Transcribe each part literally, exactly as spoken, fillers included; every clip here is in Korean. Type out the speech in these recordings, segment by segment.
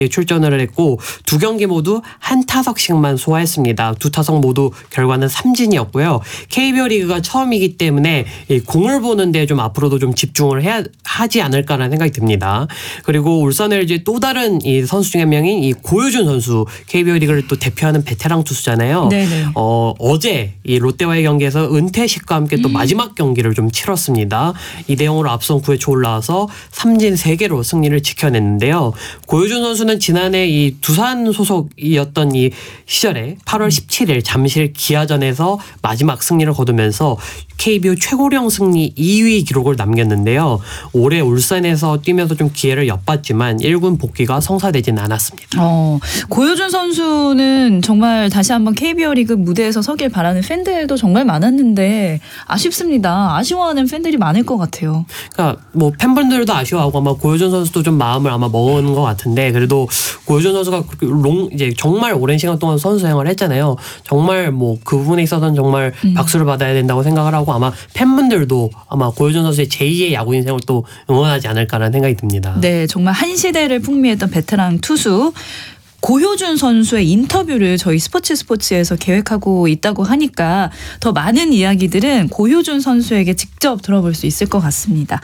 출전을 했고 두 경기 모두 한 타석씩만 소화했습니다. 두 타석 모두 결과는 삼진이었고요. 케이비오 리그가 처음이기 때문에 공을 보는데 좀 앞으로도 좀 집중을 해야 하지 않을까라는 생각이 듭니다. 그리고 울산 엘지의 또 다른 이 선수 중에 한 명인 이 고효준 선수, 케이비오 리그를 또 대표하는 베테랑 투수잖아요. 네네. 어, 어제 이 롯데와의 경기에서 은퇴식과 함께 또 음. 마지막 경기를 좀 치렀습니다. 이 대 영으로 앞선 구 회초 올라와서 삼진 세 개로 승리를 지켜냈는데요. 고효준 선수는 지난해 이 두산 소속이었던 이 시절에 팔월 십칠일 잠실 기아전에서 마지막 승리를 거두면서 케이비오 최고령 승리 이 위 기록을 남겼는데요. 올해 울산에서 뛰면서 좀 기회를 엿봤지만 일 군 복귀가 성사되진 않았습니다. 어, 고효준 선수는 정말 다시 한번 케이비오 리그 무대에서 서길 바라는 팬들도 정말 많았는데 아쉽습니다. 아쉬워하는 팬들이 많을 것 같아요. 그러니까 뭐 팬분들도 아쉬워하고 아마 고효준 선수도 좀 마음을 아마 먹은 것 같은데 그래도 고효준 선수가 롱 이제 정말 오랜 시간 동안 선수 생활을 했잖아요. 정말 뭐 그 부분에 있어서는 정말 음. 박수를 받아야 된다고 생각을 하고 아마 팬분들도 아마 고효준 선수의 제이의 야구 인생을 또 응원하지 않을까라는 생각이 듭니다. 네, 정말 한 시대를 풍미했던 베테랑 투수 고효준 선수의 인터뷰를 저희 스포츠 스포츠에서 계획하고 있다고 하니까 더 많은 이야기들은 고효준 선수에게 직접 들어볼 수 있을 것 같습니다.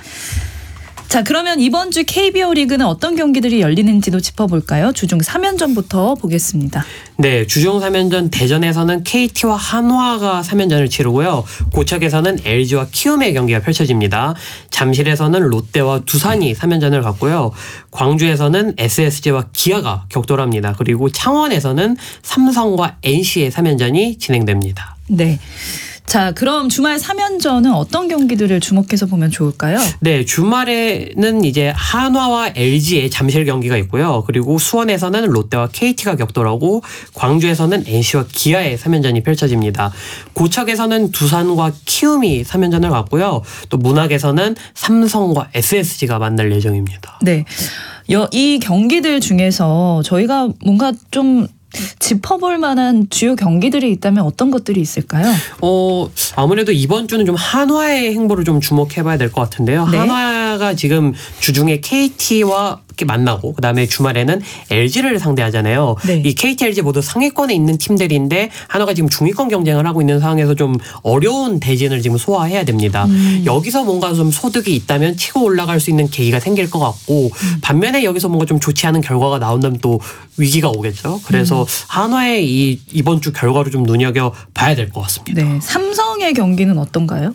자, 그러면 이번 주 케이비오 리그는 어떤 경기들이 열리는지도 짚어볼까요? 주중 삼 연전부터 보겠습니다. 네, 주중 삼 연전 대전에서는 케이티와 한화가 삼 연전을 치르고요. 고척에서는 엘지와 키움의 경기가 펼쳐집니다. 잠실에서는 롯데와 두산이 삼 연전을 갖고요. 광주에서는 에스에스지와 기아가 격돌합니다. 그리고 창원에서는 삼성과 엔씨의 삼 연전이 진행됩니다. 네. 자, 그럼 주말 삼 연전은 어떤 경기들을 주목해서 보면 좋을까요? 네, 주말에는 이제 한화와 엘지의 잠실 경기가 있고요. 그리고 수원에서는 롯데와 케이티가 격돌하고 광주에서는 엔씨와 기아의 삼 연전이 펼쳐집니다. 고척에서는 두산과 키움이 삼 연전을 갖고요. 또 문학에서는 삼성과 에스에스지가 만날 예정입니다. 네, 이 경기들 중에서 저희가 뭔가 좀 짚어볼 만한 주요 경기들이 있다면 어떤 것들이 있을까요? 어, 아무래도 이번 주는 좀 한화의 행보를 좀 주목해봐야 될 것 같은데요. 네. 한화가 지금 주중에 케이티와 이렇게 만나고 그다음에 주말에는 엘지를 상대하잖아요. 네. 이 케이티, 엘지 모두 상위권에 있는 팀들인데 한화가 지금 중위권 경쟁을 하고 있는 상황에서 좀 어려운 대진을 지금 소화해야 됩니다. 음. 여기서 뭔가 좀 소득이 있다면 치고 올라갈 수 있는 계기가 생길 것 같고 음. 반면에 여기서 뭔가 좀 좋지 않은 결과가 나온다면 또 위기가 오겠죠. 그래서 음. 한화의 이 이번 주 결과를 좀 눈여겨봐야 될 것 같습니다. 네, 삼성의 경기는 어떤가요?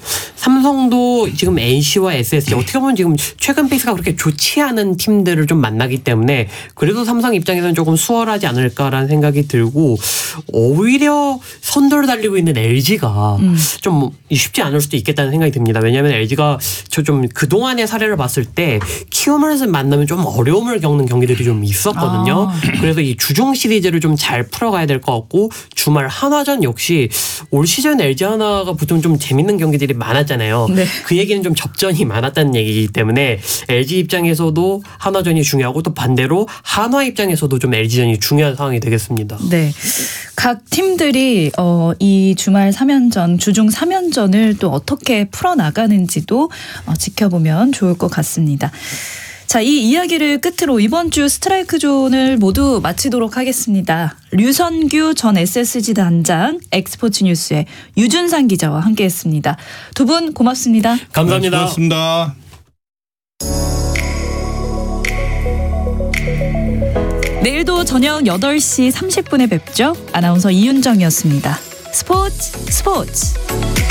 삼성도 지금 엔씨와 에스에스지 어떻게 보면 지금 최근 페이스가 그렇게 좋지 않은 팀들을 좀 만나기 때문에 그래도 삼성 입장에서는 조금 수월하지 않을까라는 생각이 들고 오히려 선두를 달리고 있는 엘지가 음. 좀 쉽지 않을 수도 있겠다는 생각이 듭니다. 왜냐하면 엘지가 저 좀 그동안의 사례를 봤을 때 키움을 만나면 좀 어려움을 겪는 경기들이 좀 있었거든요. 아. 그래서 이 주중 시리즈를 좀 잘 풀어가야 될 것 같고 주말 한화전 역시 올 시즌 엘지 한화가 보통 좀 재밌는 경기들이 많았잖아요. 네. 그 얘기는 좀 접전이 많았다는 얘기이기 때문에 엘지 입장에서도 한화전이 중요하고 또 반대로 한화 입장에서도 좀 엘지전이 중요한 상황이 되겠습니다. 네, 각 팀들이 어, 이 주말 삼 연전, 주중 삼 연전을 또 어떻게 풀어나가는지도 어, 지켜보면 좋을 것 같습니다. 자, 이 이야기를 끝으로 이번 주 스트라이크 존을 모두 마치도록 하겠습니다. 류선규 전 에스에스지 단장, 엑스포츠 뉴스의 유준상 기자와 함께했습니다. 두 분 고맙습니다. 감사합니다. 네, 고맙습니다. 내일도 저녁 여덟 시 삼십 분에 뵙죠. 아나운서 이윤정이었습니다. 스포츠 스포츠.